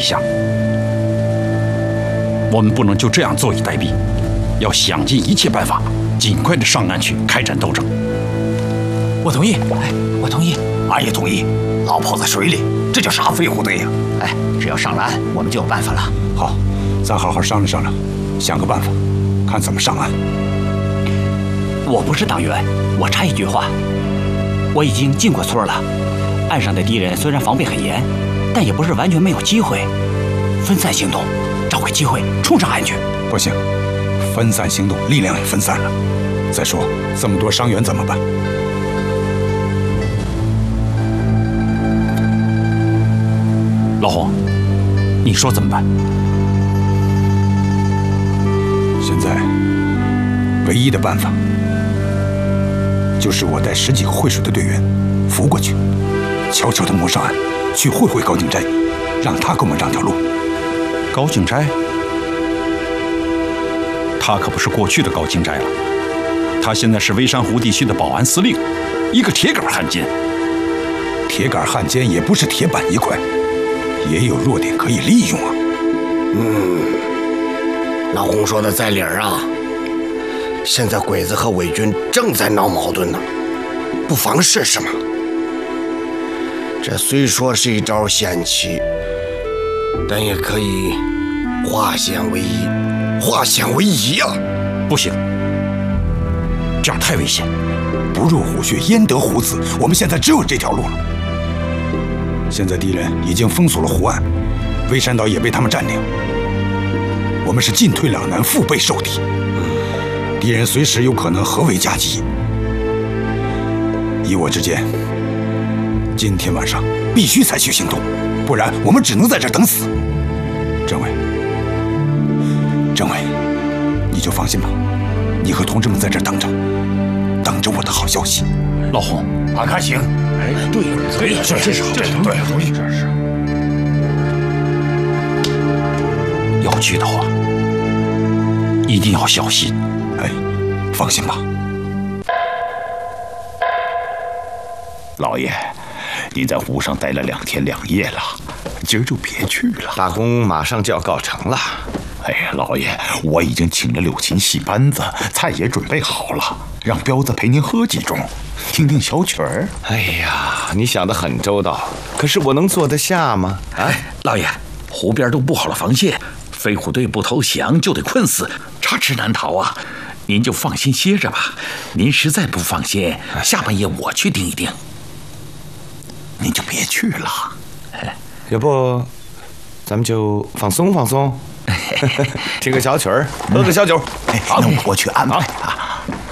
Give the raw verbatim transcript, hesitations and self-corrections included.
下，我们不能就这样坐以待毙，要想尽一切办法，尽快的上岸去开展斗争。 我同意，哎，我同意， 俺也同意。老泡在水里，这叫啥飞虎队呀？ 哎，只要上了岸，我们就有办法了。 好，咱好好商量商量，想个办法，看怎么上岸。 我不是党员，我插一句话，我已经进过村了。岸上的敌人虽然防备很严，但也不是完全没有机会。分散行动，找回机会，冲上岸去。 不行，分散行动，力量也分散了。再说这么多伤员怎么办？ 老洪，你说怎么办？ 现在唯一的办法，就是我带十几个会水的队员扶过去，悄悄地摸上岸，去会会高景斋，让他给我们让条路。 高景斋？他可不是过去的高景斋了，他现在是微山湖地区的保安司令，一个铁杆汉奸。 铁杆汉奸也不是铁板一块，也有弱点可以利用啊。 嗯，老洪说的在理儿啊。现在鬼子和伪军正在闹矛盾呢，不妨试试嘛。这虽说是一招险棋，但也可以化险为夷，化险为夷啊！ 不行，这样太危险。 不入虎穴，焉得虎子？我们现在只有这条路了。现在敌人已经封锁了湖岸，微山岛也被他们占领，我们是进退两难，腹背受敌。敌人随时有可能合围夹击。依我之见，今天晚上必须采取行动，不然我们只能在这等死。政委，政委，你就放心吧，你和同志们在这等着，等着我的好消息。 老洪， 俺看行。 哎，对，可以， 这这是这是对，同意，这是。 要去的话，一定要小心。 哎，放心吧。 老爷，您在湖上待了两天两夜了，今儿就别去了。 大功马上就要告成了。 哎呀，老爷，我已经请了柳琴戏班子，菜也准备好了，让彪子陪您喝几盅，听听小曲儿。 哎呀，你想得很周到，可是我能坐得下吗？ 哎，老爷，湖边都布好了防线，飞虎队不投降就得困死，插翅难逃啊！您就放心歇着吧。您实在不放心，下半夜我去盯一盯。 您就别去了。 要不，咱们就放松放松，听个小曲儿，喝个小酒。 哎，那我去安排啊。